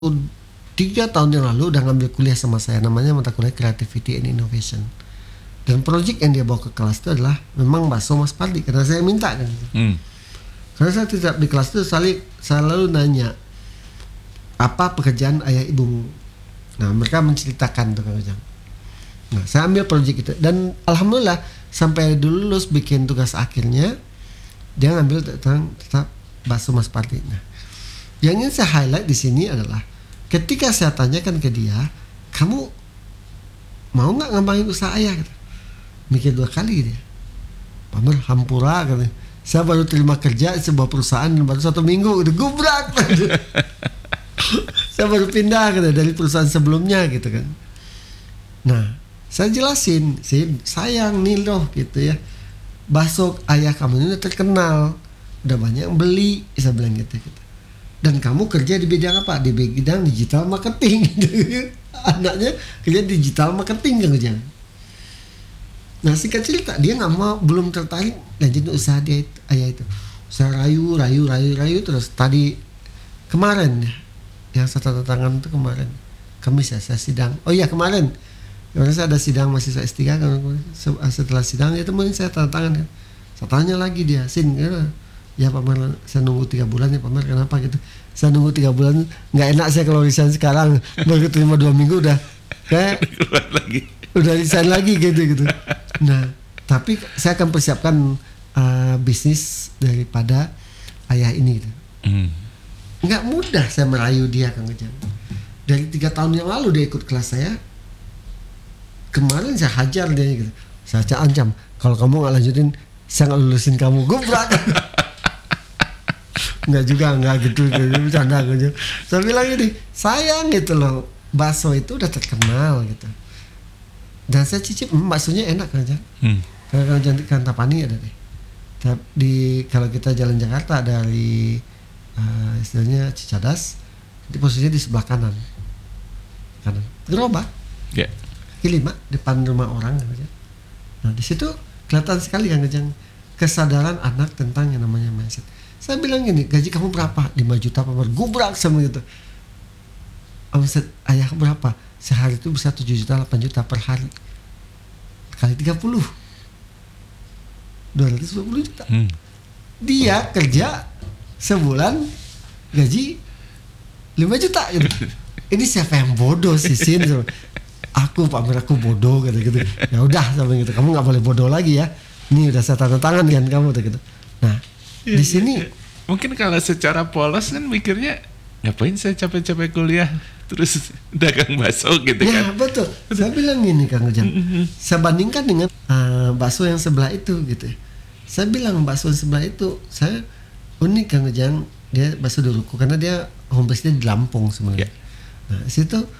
3 tahun yang lalu udah ngambil kuliah sama saya, namanya mata kuliah Creativity and Innovation. Dan project yang dia bawa ke kelas itu adalah memang bakso Mas Pardi, karena saya minta kan. Karena saya tidak di kelas itu selalu nanya apa pekerjaan ayah ibu. Nah mereka menceritakan tuh Kang Ujang. Nah saya ambil project itu dan alhamdulillah sampai dulu lulus bikin tugas akhirnya dia ngambil tentang bakso Mas Pardi. Nah yang ingin saya highlight di sini adalah ketika saya tanyakan ke dia, kamu mau nggak ngembangin usaha ayah? Gitu. Mikir 2 kali dia. Pamer hampura katanya. Saya baru terima kerja di sebuah perusahaan baru 1 minggu udah gubrak. Saya baru pindah gitu, dari perusahaan sebelumnya gitu kan. Nah, saya jelasin, sayang nih loh gitu ya. Bakso ayah kamu ini udah terkenal, udah banyak yang beli, saya bilang gitu. Dan kamu kerja di bidang apa? Di bidang digital marketing. Anaknya kerja digital marketing kan Ujang. Nah singkat cerita dia nggak mau, belum tertarik lanjut usaha dia itu, ayah itu. Saya rayu terus. Tadi kemarin yang saya tanda tangan itu kemarin Kamis ya, saya sidang. Oh iya kemarin saya ada sidang mahasiswa S3 kan. Setelah sidang dia temuin saya tanda tangan kan. Saya tanya lagi dia, Sin ya Pak Mar, saya nunggu 3 bulan ya Pak Mar, kenapa gitu? Saya nunggu 3 bulan, nggak enak saya kalau resign sekarang, baru terima 2 minggu udah kayak udah resign lagi gitu. Nah, tapi saya akan persiapkan bisnis daripada ayah ini gitu. Nggak mudah saya merayu dia Kang Ujang. Dari 3 tahun yang lalu dia ikut kelas saya, kemarin saya hajar dia gitu. Saya ancam, kalau kamu nggak lanjutin, saya nggak lulusin kamu, gubrak. Nggak gitu bercanda gitu. Saya bilang gini, sayang gitu loh, bakso itu udah terkenal gitu. Dan saya cicip, baksonya enak kan Ujang. Kalau Kang Ujang kan Tapani ada deh. Kalau kita jalan Jakarta dari istilahnya Cicadas, di posisinya di sebelah kanan. Gerobak. Kaki 5 depan rumah orang kan Ujang. Nah di situ kelihatan sekali Kang Ujang kesadaran anak tentang yang namanya mindset. Saya bilang gini, gaji kamu berapa? 5 juta per bulan. Gubrak sama gitu. Omset ayah berapa? Sehari itu bisa 7 juta, 8 juta per hari. Kali 30. 250 juta. Dia kerja sebulan gaji 5 juta gitu. Ini siapa yang bodoh sih Sin? Aku Pak Mir, aku bodoh gitu. Ya udah sama gitu. Kamu nggak boleh bodoh lagi ya. Ini udah saya tanda tangan kan kamu gitu. Nah, di sini mungkin kalau secara polos kan mikirnya ngapain saya capek-capek kuliah terus dagang bakso gitu kan. Ya betul. Saya bilang gini Kang Ujang. Saya bandingkan dengan bakso yang sebelah itu gitu. Saya bilang bakso yang sebelah itu saya unik Kang Ujang, dia bakso Duruku karena dia home base-nya di Lampung sebenarnya. Nah, situ